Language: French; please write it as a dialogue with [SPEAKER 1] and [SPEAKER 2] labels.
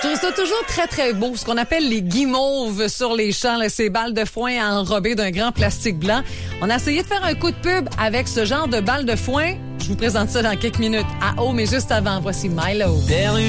[SPEAKER 1] trouve ça toujours très, très beau, ce qu'on appelle les guimauves sur les champs, là, ces balles de foin enrobées d'un grand plastique blanc. On a essayé de faire un coup de pub avec ce genre de balles de foin. Je vous présente ça dans quelques minutes à mais juste avant, voici Milo.